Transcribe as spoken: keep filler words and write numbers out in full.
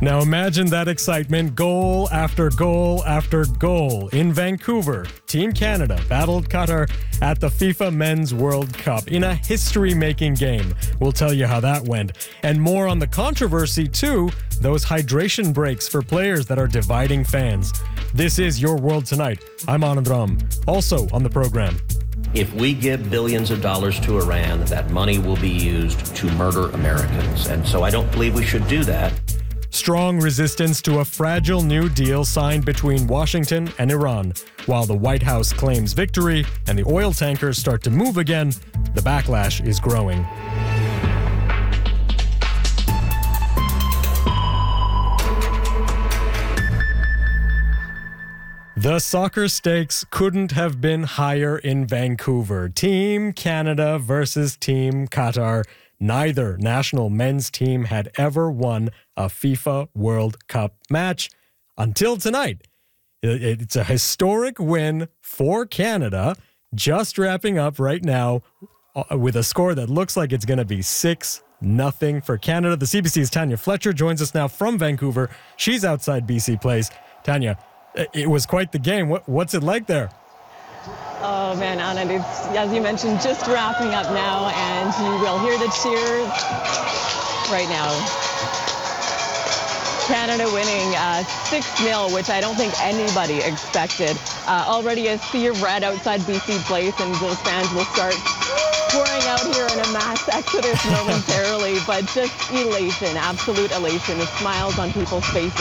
Now imagine that excitement, goal after goal after goal. In Vancouver, Team Canada battled Qatar at the FIFA Men's World Cup in a history-making game. We'll tell you how that went. And more on the controversy, too, those hydration breaks for players that are dividing fans. This is Your World Tonight. I'm Anand Ram. Also on the program. If we give billions of dollars to Iran, that money will be used to murder Americans. And so I don't believe we should do that. Strong resistance to a fragile new deal signed between Washington and Iran. While the White House claims victory and the oil tankers start to move again, the backlash is growing. The soccer stakes couldn't have been higher in Vancouver. Team Canada versus Team Qatar. Neither national men's team had ever won a FIFA World Cup match until tonight. It's a historic win for Canada, just wrapping up right now with a score that looks like it's going to be six nothing for Canada. The C B C's Tanya Fletcher joins us now from Vancouver. She's outside B C Place. Tanya, it was quite the game. What, what's it like there? Oh man, Anand, it's, as you mentioned, just wrapping up now, and you will hear the cheers right now. Canada winning uh, six nil, which I don't think anybody expected. Uh, already a sea of red outside B C Place, and those fans will start pouring out here in a mass exodus momentarily, but just elation, absolute elation, with smiles on people's faces.